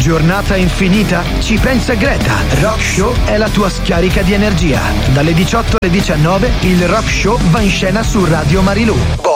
Giornata infinita? Ci pensa Greta. Rock Show è la tua scarica di energia. Dalle 18 alle 19 il Rock Show va in scena su Radio Marilù.